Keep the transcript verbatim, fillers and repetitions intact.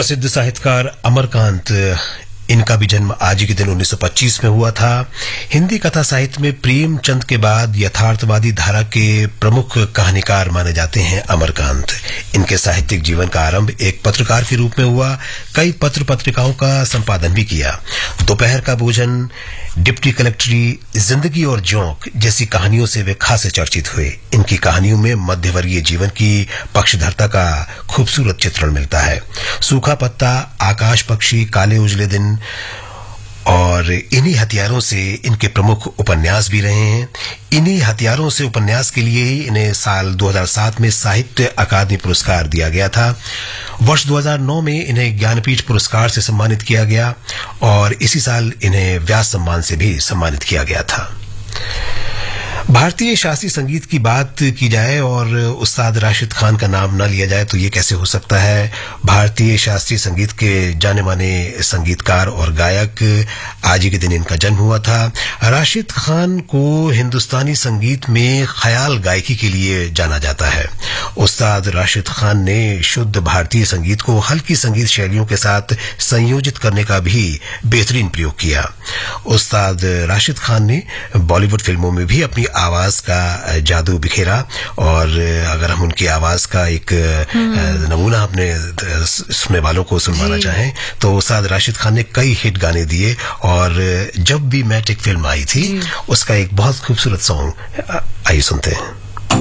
प्रसिद्ध साहित्यकार अमरकांत, इनका भी जन्म आज ही के दिन उन्नीस सौ पच्चीस में हुआ था। हिंदी कथा साहित्य में प्रेमचंद के बाद यथार्थवादी धारा के प्रमुख कहानीकार माने जाते हैं अमरकांत। इनके साहित्यिक जीवन का आरंभ एक पत्रकार के रूप में हुआ। कई पत्र पत्रिकाओं का संपादन भी किया। दोपहर का भोजन, डिप्टी कलेक्टरी, जिंदगी और जोंक जैसी कहानियों से वे खासे चर्चित हुए। इनकी कहानियों में मध्यवर्गीय जीवन की पक्षधरता का खूबसूरत चित्रण मिलता है। सूखा पत्ता, आकाश पक्षी, काले उजले दिन और इन्हीं हथियारों से इनके प्रमुख उपन्यास भी रहे हैं। इन्हीं हथियारों से उपन्यास के लिए ही इन्हें साल दो हज़ार सात में साहित्य अकादमी पुरस्कार दिया गया था। वर्ष दो हज़ार नौ में इन्हें ज्ञानपीठ पुरस्कार से सम्मानित किया गया और इसी साल इन्हें व्यास सम्मान से भी सम्मानित किया गया था। भारतीय शास्त्रीय संगीत की बात की जाए और उस्ताद राशिद खान का नाम न लिया जाए तो ये कैसे हो सकता है। भारतीय शास्त्रीय संगीत के जाने माने संगीतकार और गायक, आज ही के दिन इनका जन्म हुआ था। राशिद खान को हिंदुस्तानी संगीत में ख्याल गायकी के लिए जाना जाता है। उस्ताद राशिद खान ने शुद्ध भारतीय संगीत को हल्की संगीत शैलियों के साथ संयोजित करने का भी बेहतरीन प्रयोग किया। उस्ताद राशिद खान ने बॉलीवुड फिल्मों में भी अपनी आवाज का जादू बिखेरा और अगर हम उनकी आवाज का एक नमूना अपने सुनने वालों को सुनवाना चाहें तो उस्ताद राशिद खान ने कई हिट गाने दिए और जब भी मैट्रिक फिल्म आई थी उसका एक बहुत खूबसूरत सॉन्ग आइए सुनते हैं।